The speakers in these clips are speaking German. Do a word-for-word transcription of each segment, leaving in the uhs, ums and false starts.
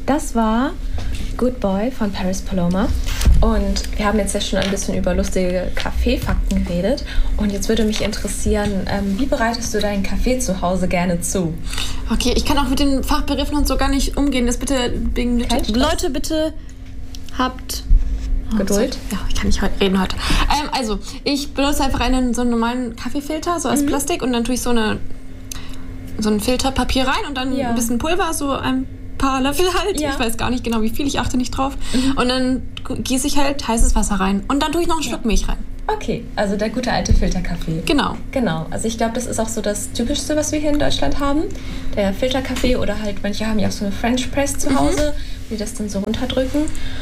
Das war Good Boy von Paris Paloma. Und wir haben jetzt ja schon ein bisschen über lustige Kaffeefakten geredet. Und jetzt würde mich interessieren, ähm, wie bereitest du deinen Kaffee zu Hause gerne zu? Okay, ich kann auch mit den Fachbegriffen und so gar nicht umgehen. Das bitte, bitte Leute, bitte habt oh, Geduld. Ja, ich kann nicht reden heute. Ähm, also, ich benutze einfach einen so einen normalen Kaffeefilter, so aus mhm. Plastik. Und dann tue ich so, eine, so ein Filterpapier rein und dann ja. ein bisschen Pulver, so ein paar Löffel halt. Ja. Ich weiß gar nicht genau, wie viel, ich achte nicht drauf. Mhm. Und dann gieße ich halt heißes Wasser rein. Und dann tue ich noch einen Schluck ja. Milch rein. Okay, also der gute alte Filterkaffee. Genau. Genau, also ich glaube, das ist auch so das Typischste, was wir hier in Deutschland haben. Der Filterkaffee oder halt, manche haben ja auch so eine French Press zu Hause, mhm. die das dann so runterdrücken.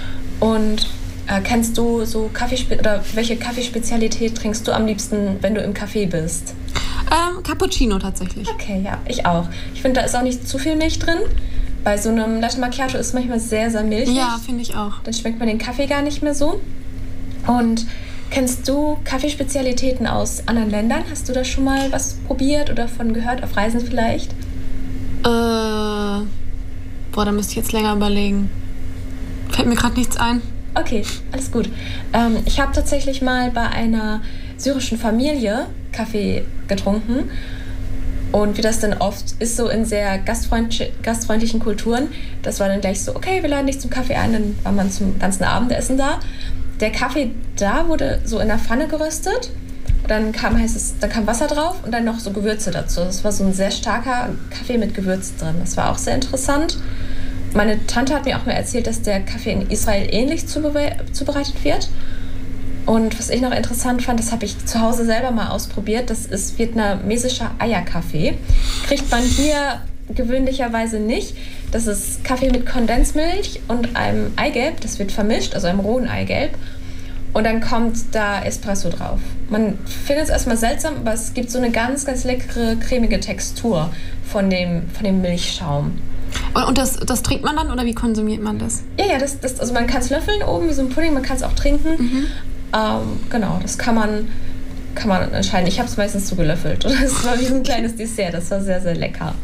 Und äh, kennst du so Kaffeespe- oder welche Kaffeespezialität trinkst du am liebsten, wenn du im Café bist? Ähm, Cappuccino tatsächlich. Okay, ja, ich auch. Ich finde, da ist auch nicht zu viel Milch drin. Bei so einem Latte Macchiato ist manchmal sehr, sehr milchig. Ja, finde ich auch. Dann schmeckt man den Kaffee gar nicht mehr so. Und kennst du Kaffeespezialitäten aus anderen Ländern? Hast du da schon mal was probiert oder von gehört, auf Reisen vielleicht? Äh, boah, da müsste ich jetzt länger überlegen. Fällt mir gerade nichts ein. Okay, alles gut. Ähm, ich habe tatsächlich mal bei einer syrischen Familie Kaffee getrunken. Und wie das dann oft ist, so in sehr gastfreundlich, gastfreundlichen Kulturen, das war dann gleich so, okay, wir laden dich zum Kaffee ein, dann war man zum ganzen Abendessen da. Der Kaffee da wurde so in der Pfanne geröstet, dann kam, heißt es, dann kam Wasser drauf und dann noch so Gewürze dazu. Das war so ein sehr starker Kaffee mit Gewürz drin. Das war auch sehr interessant. Meine Tante hat mir auch mal erzählt, dass der Kaffee in Israel ähnlich zubereitet wird. Und was ich noch interessant fand, das habe ich zu Hause selber mal ausprobiert, das ist vietnamesischer Eierkaffee. Kriegt man hier gewöhnlicherweise nicht. Das ist Kaffee mit Kondensmilch und einem Eigelb, das wird vermischt, also einem rohen Eigelb. Und dann kommt da Espresso drauf. Man findet es erstmal seltsam, aber es gibt so eine ganz, ganz leckere, cremige Textur von dem, von dem Milchschaum. Und, und das, das trinkt man dann oder wie konsumiert man das? Ja, ja, das, das, also man kann es löffeln oben wie so ein Pudding, man kann es auch trinken. Mhm. Ähm, genau, das kann man, kann man entscheiden. Ich habe es meistens so gelöffelt. Das war wie so ein kleines Dessert, das war sehr, sehr lecker.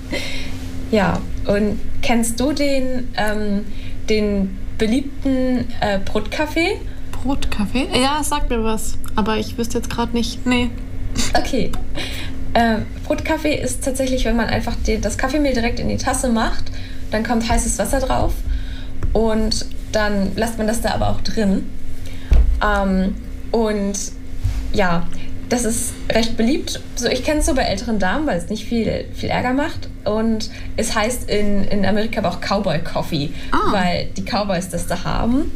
Ja, und kennst du den, ähm, den beliebten äh, Brotkaffee? Brotkaffee? Ja, sag mir was. Aber ich wüsste jetzt gerade nicht. Nee. Okay. Äh, Brotkaffee ist tatsächlich, wenn man einfach die, das Kaffeemehl direkt in die Tasse macht, dann kommt heißes Wasser drauf und dann lässt man das da aber auch drin. Ähm, und ja, das ist recht beliebt. So, ich kenne es so bei älteren Damen, weil es nicht viel, viel Ärger macht. Und es heißt in, in Amerika aber auch Cowboy Coffee, ah. weil die Cowboys das da haben.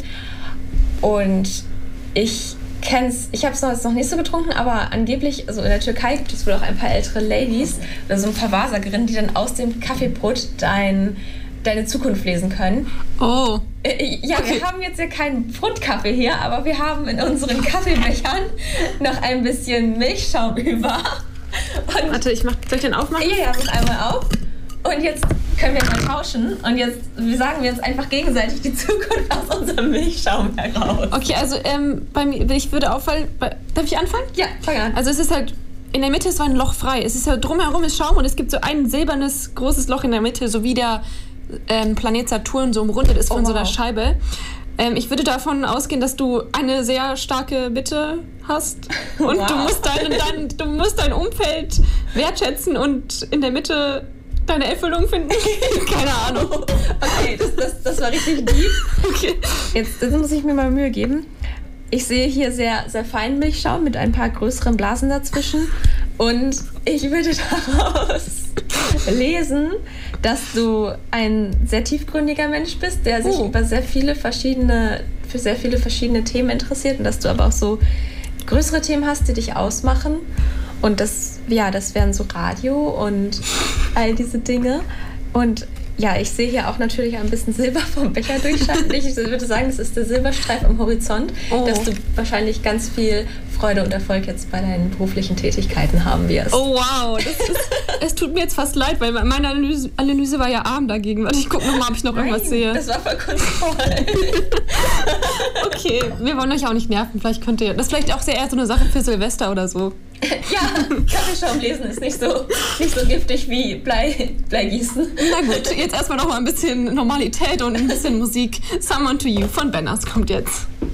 Und ich kenne es, ich habe es noch nicht so getrunken, aber angeblich, also in der Türkei gibt es wohl auch ein paar ältere Ladies, oder so ein paar Wahrsagerinnen, die dann aus dem Kaffeebrot dein, deine Zukunft lesen können. Oh. Ja, okay. Wir haben jetzt ja keinen Brotkaffee hier, aber wir haben in unseren Kaffeebechern noch ein bisschen Milchschaum über. Und Warte, ich mach, soll ich den aufmachen? Ja, ja, mach einmal auf. Und jetzt können wir mal tauschen. Und jetzt sagen wir uns einfach gegenseitig die Zukunft aus unserem Milchschaum heraus. Okay, also ähm, bei mir, ich würde auffallen... Bei, darf ich anfangen? Ja, fang an. Also es ist halt... In der Mitte ist so ein Loch frei. Es ist ja drumherum ist Schaum und es gibt so ein silbernes, großes Loch in der Mitte, so wie der ähm, Planet Saturn so umrundet ist von oh, wow. so einer Scheibe. Ähm, ich würde davon ausgehen, dass du eine sehr starke Mitte hast und wow. du, musst dein, dein, du musst dein Umfeld wertschätzen und in der Mitte deine Erfüllung finden. Keine Ahnung. Okay, das, das, das war richtig deep. Okay. Jetzt, jetzt muss ich mir mal Mühe geben. Ich sehe hier sehr, sehr feinen Milchschaum mit ein paar größeren Blasen dazwischen. Und ich würde daraus lesen, dass du ein sehr tiefgründiger Mensch bist, der sich oh. über sehr viele verschiedene, für sehr viele verschiedene Themen interessiert und dass du aber auch so größere Themen hast, die dich ausmachen. Und das, ja, das wären so Radio und all diese Dinge. Und ja, ich sehe hier auch natürlich ein bisschen Silber vom Becher durchscheinen. Ich würde sagen, das ist der Silberstreif am Horizont, oh. dass du wahrscheinlich ganz viel Freude und Erfolg jetzt bei deinen beruflichen Tätigkeiten haben wirst. Oh wow, das ist, es tut mir jetzt fast leid, weil meine Analyse, Analyse war ja arm dagegen. Warte, ich gucke nochmal, ob ich noch Nein, irgendwas sehe. Das war voll kunstvoll. Okay, wir wollen euch auch nicht nerven. Vielleicht könnt ihr, das ist vielleicht auch sehr eher so eine Sache für Silvester oder so. Ja, Kaffeeschaum lesen ist nicht so, nicht so giftig wie Blei, Bleigießen. Na gut, jetzt erstmal noch mal ein bisschen Normalität und ein bisschen Musik. Someone to You von Benners kommt jetzt.